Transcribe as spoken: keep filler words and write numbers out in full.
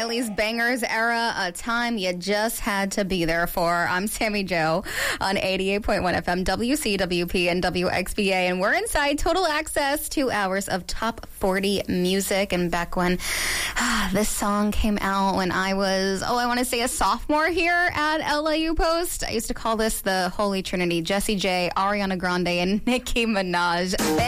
Miley's Bangers era, a time you just had to be there for. I'm Sammy Joe on eighty-eight point one F M, W C W P and W X B A, and we're inside Total Access, two hours of top forty music. And back when ah, this song came out when I was, oh, I want to say a sophomore here at L A U Post, I used to call this the Holy Trinity: Jessie J, Ariana Grande, and Nicki Minaj.